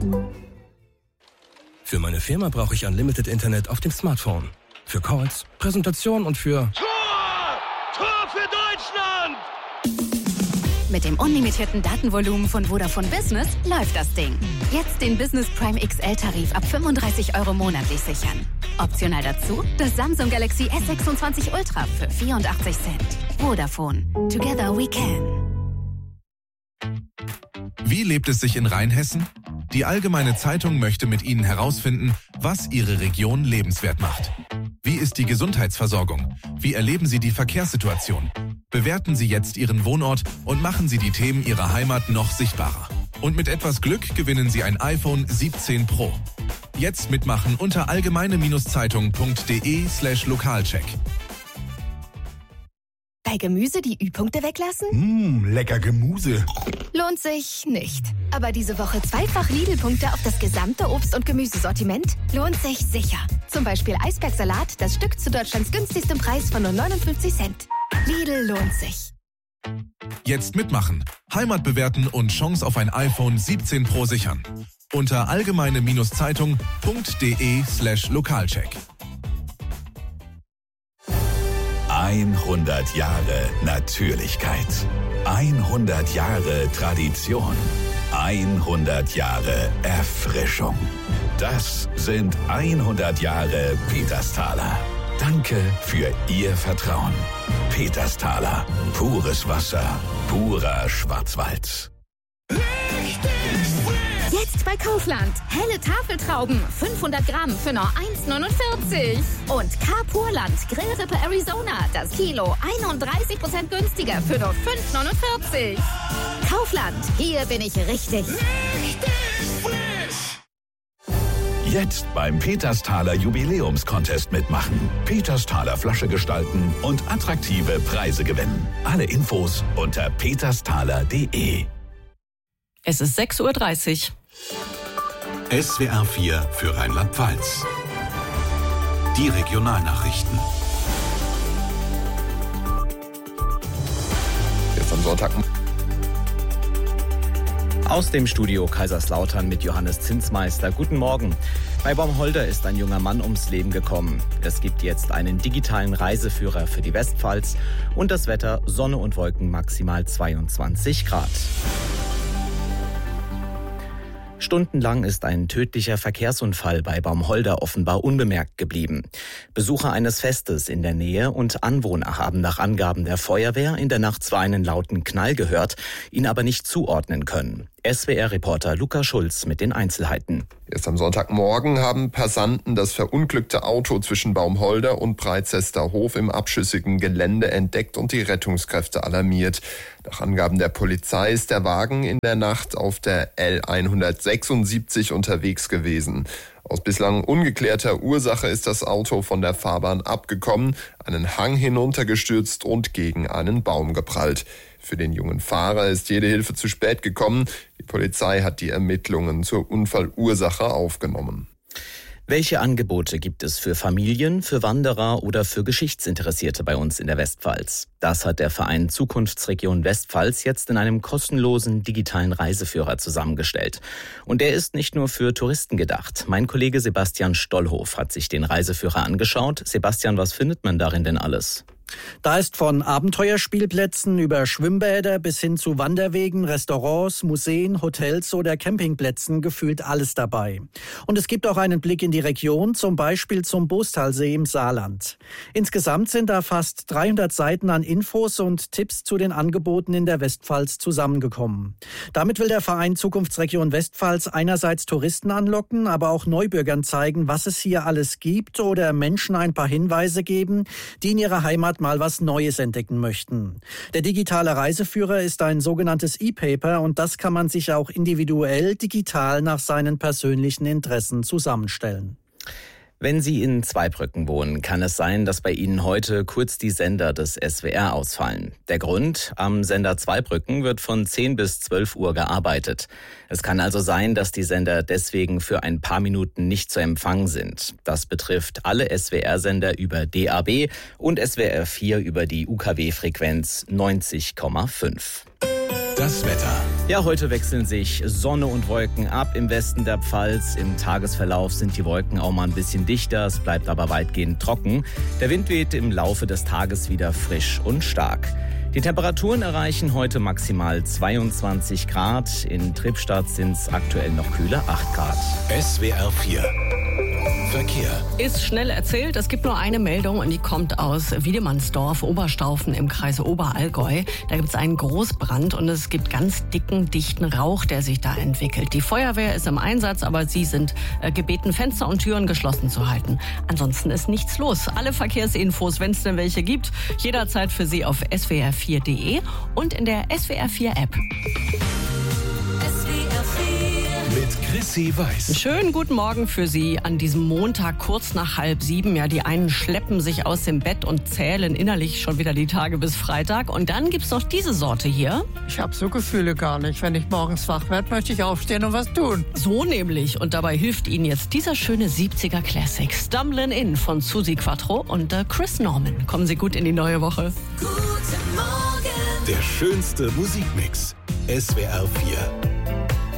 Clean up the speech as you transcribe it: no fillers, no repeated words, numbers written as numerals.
Für meine Firma brauche ich Unlimited Internet auf dem Smartphone. Für Calls, Präsentation und für... Tor für Deutschland! Mit dem unlimitierten Datenvolumen von Vodafone Business läuft das Ding. Jetzt den Business Prime XL-Tarif ab 35 € monatlich sichern. Optional dazu das Samsung Galaxy S26 Ultra für 84 Cent. Vodafone. Together we can. Wie lebt es sich in Rheinhessen? Die Allgemeine Zeitung möchte mit Ihnen herausfinden, was Ihre Region lebenswert macht. Wie ist die Gesundheitsversorgung? Wie erleben Sie die Verkehrssituation? Bewerten Sie jetzt Ihren Wohnort und machen Sie die Themen Ihrer Heimat noch sichtbarer. Und mit etwas Glück gewinnen Sie ein iPhone 17 Pro. Jetzt mitmachen unter allgemeine-zeitung.de/Lokalcheck. Bei Gemüse die Ü-Punkte weglassen? Lecker Gemüse. Lohnt sich nicht. Aber diese Woche zweifach Lidl-Punkte auf das gesamte Obst- und Gemüsesortiment lohnt sich sicher. Zum Beispiel Eisbergsalat, das Stück zu Deutschlands günstigstem Preis von nur 59 Cent. Lidl lohnt sich. Jetzt mitmachen, Heimat bewerten und Chance auf ein iPhone 17 Pro sichern. Unter allgemeine-zeitung.de/Lokalcheck. 100 Jahre Natürlichkeit. 100 Jahre Tradition. 100 Jahre Erfrischung. Das sind 100 Jahre Petersthaler. Danke für Ihr Vertrauen. Petersthaler. Pures Wasser. Purer Schwarzwald. Jetzt bei Kaufland. Helle Tafeltrauben. 500 Gramm für nur 1,49. Und Carpurland Grillrippe Arizona. Das Kilo 31% günstiger für nur 5,49. Kaufland. Hier bin ich richtig. Jetzt beim Petersthaler Jubiläumscontest mitmachen. Petersthaler Flasche gestalten und attraktive Preise gewinnen. Alle Infos unter petersthaler.de. Es ist 6:30 Uhr. SWR 4 für Rheinland-Pfalz. Die Regionalnachrichten. Jetzt am Sonntag. Aus dem Studio Kaiserslautern mit Johannes Zinsmeister. Guten Morgen. Bei Baumholder ist ein junger Mann ums Leben gekommen. Es gibt jetzt einen digitalen Reiseführer für die Westpfalz und das Wetter Sonne und Wolken maximal 22 Grad. Stundenlang ist ein tödlicher Verkehrsunfall bei Baumholder offenbar unbemerkt geblieben. Besucher eines Festes in der Nähe und Anwohner haben nach Angaben der Feuerwehr in der Nacht zwar einen lauten Knall gehört, ihn aber nicht zuordnen können. SWR-Reporter Luca Schulz mit den Einzelheiten. Erst am Sonntagmorgen haben Passanten das verunglückte Auto zwischen Baumholder und Breitzester Hof im abschüssigen Gelände entdeckt und die Rettungskräfte alarmiert. Nach Angaben der Polizei ist der Wagen in der Nacht auf der L176 unterwegs gewesen. Aus bislang ungeklärter Ursache ist das Auto von der Fahrbahn abgekommen, einen Hang hinuntergestürzt und gegen einen Baum geprallt. Für den jungen Fahrer ist jede Hilfe zu spät gekommen. Die Polizei hat die Ermittlungen zur Unfallursache aufgenommen. Welche Angebote gibt es für Familien, für Wanderer oder für Geschichtsinteressierte bei uns in der Westpfalz? Das hat der Verein Zukunftsregion Westpfalz jetzt in einem kostenlosen digitalen Reiseführer zusammengestellt. Und der ist nicht nur für Touristen gedacht. Mein Kollege Sebastian Stollhof hat sich den Reiseführer angeschaut. Sebastian, was findet man darin denn alles? Da ist von Abenteuerspielplätzen über Schwimmbäder bis hin zu Wanderwegen, Restaurants, Museen, Hotels oder Campingplätzen gefühlt alles dabei. Und es gibt auch einen Blick in die Region, zum Beispiel zum Bostalsee im Saarland. Insgesamt sind da fast 300 Seiten an Infos und Tipps zu den Angeboten in der Westpfalz zusammengekommen. Damit will der Verein Zukunftsregion Westpfalz einerseits Touristen anlocken, aber auch Neubürgern zeigen, was es hier alles gibt oder Menschen ein paar Hinweise geben, die in ihrer Heimat mal was Neues entdecken möchten. Der digitale Reiseführer ist ein sogenanntes E-Paper und das kann man sich auch individuell digital nach seinen persönlichen Interessen zusammenstellen. Wenn Sie in Zweibrücken wohnen, kann es sein, dass bei Ihnen heute kurz die Sender des SWR ausfallen. Der Grund? Am Sender Zweibrücken wird von 10 bis 12 Uhr gearbeitet. Es kann also sein, dass die Sender deswegen für ein paar Minuten nicht zu empfangen sind. Das betrifft alle SWR-Sender über DAB und SWR 4 über die UKW-Frequenz 90,5. Das Wetter. Ja, heute wechseln sich Sonne und Wolken ab im Westen der Pfalz. Im Tagesverlauf sind die Wolken auch mal ein bisschen dichter, es bleibt aber weitgehend trocken. Der Wind weht im Laufe des Tages wieder frisch und stark. Die Temperaturen erreichen heute maximal 22 Grad. In Trippstadt sind es aktuell noch kühle 8 Grad. SWR 4 Verkehr. Ist schnell erzählt. Es gibt nur eine Meldung und die kommt aus Wiedemannsdorf, Oberstaufen im Kreise Oberallgäu. Da gibt es einen Großbrand und es gibt ganz dicken, dichten Rauch, der sich da entwickelt. Die Feuerwehr ist im Einsatz, aber sie sind gebeten, Fenster und Türen geschlossen zu halten. Ansonsten ist nichts los. Alle Verkehrsinfos, wenn es denn welche gibt, jederzeit für Sie auf swr4.de und in der SWR 4 App. Mit Chrissy Weiß. Schönen guten Morgen für Sie an diesem Montag kurz nach 6:30. Ja, die einen schleppen sich aus dem Bett und zählen innerlich schon wieder die Tage bis Freitag. Und dann gibt's noch diese Sorte hier. Ich habe so Gefühle gar nicht. Wenn ich morgens wach werde, möchte ich aufstehen und was tun. So nämlich. Und dabei hilft Ihnen jetzt dieser schöne 70er Classic Stumblin' In von Susi Quattro und Chris Norman. Kommen Sie gut in die neue Woche. Guten Morgen. Der schönste Musikmix. SWR 4.